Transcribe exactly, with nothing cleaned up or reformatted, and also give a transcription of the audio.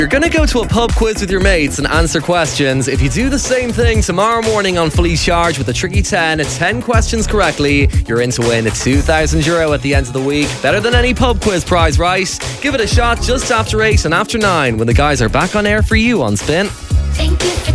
You're going to go to a pub quiz with your mates and answer questions. If you do the same thing tomorrow morning on Fully Charged with a tricky ten, ten questions correctly, you're in to win two thousand euro at the end of the week. Better than any pub quiz prize, right? Give it a shot just after eight and after nine when the guys are back on air for you on Spin. Thank you for